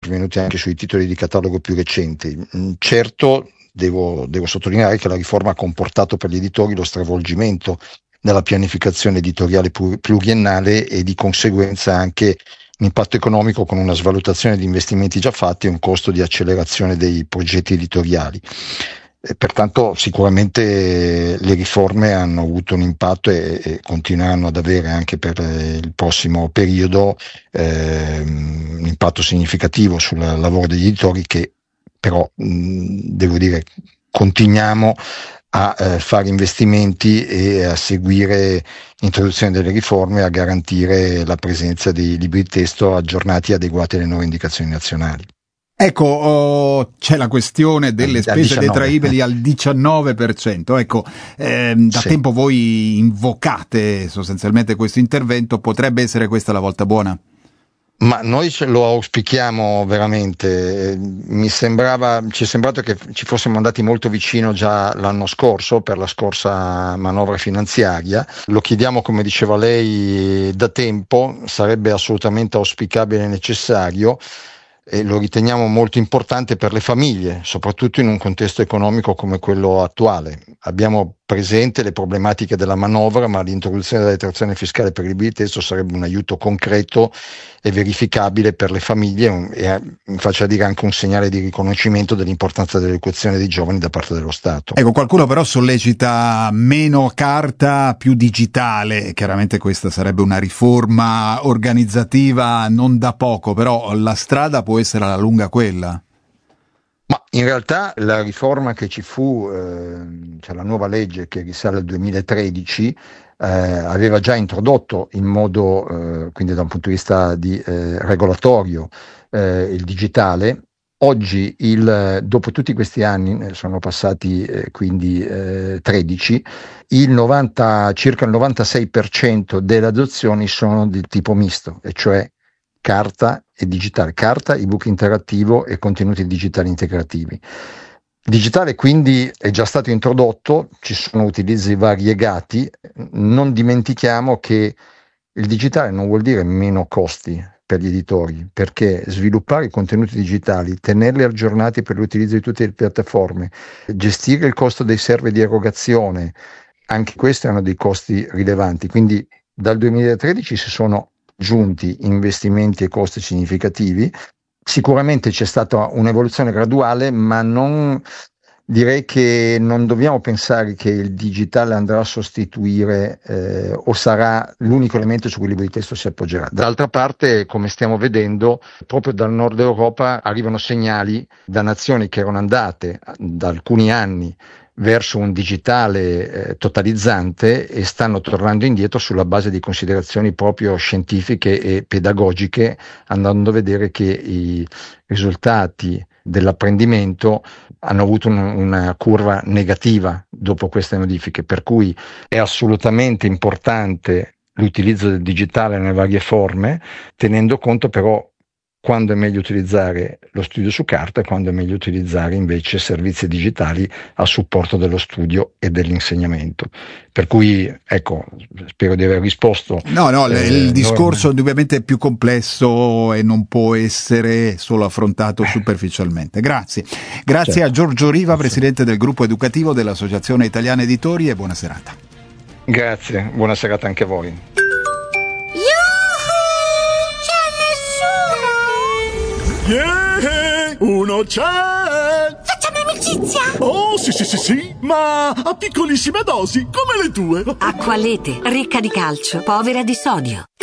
intervenuti anche sui titoli di catalogo più recenti. Certo, devo sottolineare che la riforma ha comportato per gli editori lo stravolgimento della pianificazione editoriale pluriennale e di conseguenza anche un impatto economico con una svalutazione di investimenti già fatti e un costo di accelerazione dei progetti editoriali. Pertanto sicuramente le riforme hanno avuto un impatto e continueranno ad avere anche per il prossimo periodo un impatto significativo sul lavoro degli editori, che però devo dire continuiamo a fare investimenti e a seguire l'introduzione delle riforme, a garantire la presenza di libri di testo aggiornati e adeguati alle nuove indicazioni nazionali. Ecco, c'è la questione delle spese detraibili al 19%. Ecco, da tempo voi invocate sostanzialmente questo intervento, potrebbe essere questa la volta buona? Ma noi lo auspichiamo veramente. Ci è sembrato che ci fossimo andati molto vicino già l'anno scorso per la scorsa manovra finanziaria. Lo chiediamo, come diceva lei, da tempo, sarebbe assolutamente auspicabile e necessario. E lo riteniamo molto importante per le famiglie, soprattutto in un contesto economico come quello attuale. Abbiamo presente le problematiche della manovra, ma l'introduzione della detrazione fiscale per i libri di testo sarebbe un aiuto concreto e verificabile per le famiglie e mi faccia dire anche un segnale di riconoscimento dell'importanza dell'educazione dei giovani da parte dello Stato. Ecco, qualcuno però sollecita meno carta, più digitale. Chiaramente questa sarebbe una riforma organizzativa non da poco, però la strada può essere alla lunga quella. Ma in realtà la riforma che ci fu, cioè la nuova legge che risale al 2013, aveva già introdotto in modo, quindi da un punto di vista regolatorio, il digitale. Oggi, dopo tutti questi anni, sono passati quindi 13, circa il 96% delle adozioni sono di tipo misto, e cioè carta e digitale, carta, ebook interattivo e contenuti digitali integrativi. Il digitale quindi è già stato introdotto, ci sono utilizzi variegati. Non dimentichiamo che il digitale non vuol dire meno costi per gli editori, perché sviluppare i contenuti digitali, tenerli aggiornati per l'utilizzo di tutte le piattaforme, gestire il costo dei server di erogazione, anche questi hanno dei costi rilevanti. Quindi dal 2013 si sono giunti investimenti e costi significativi. Sicuramente c'è stata un'evoluzione graduale, ma direi che non dobbiamo pensare che il digitale andrà a sostituire o sarà l'unico elemento su cui il libro di testo si appoggerà. D'altra parte, come stiamo vedendo, proprio dal nord Europa arrivano segnali da nazioni che erano andate da alcuni anni verso un digitale totalizzante e stanno tornando indietro sulla base di considerazioni proprio scientifiche e pedagogiche, andando a vedere che i risultati dell'apprendimento hanno avuto una curva negativa dopo queste modifiche, per cui è assolutamente importante l'utilizzo del digitale nelle varie forme, tenendo conto però quando è meglio utilizzare lo studio su carta e quando è meglio utilizzare invece servizi digitali a supporto dello studio e dell'insegnamento. Per cui, ecco, spero di aver risposto. No, il discorso indubbiamente è più complesso e non può essere solo affrontato superficialmente. Grazie certo. A Giorgio Riva, presidente del gruppo educativo dell'Associazione Italiana Editori, e buona serata. Grazie, buona serata anche a voi. Yeah, uno c'è! Facciamo amicizia! Oh, sì, ma a piccolissime dosi, come le tue. Acqualete, ricca di calcio, povera di sodio.